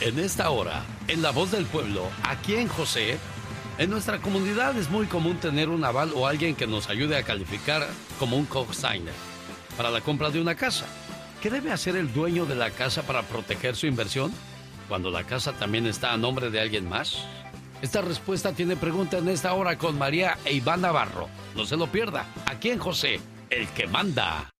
En esta hora, en La Voz del Pueblo, aquí en José, en nuestra comunidad es muy común tener un aval o alguien que nos ayude a calificar como un cosigner para la compra de una casa. ¿Qué debe hacer el dueño de la casa para proteger su inversión cuando la casa también está a nombre de alguien más? Esta respuesta tiene pregunta en esta hora con María e Iván Navarro. No se lo pierda, aquí en José, el que manda.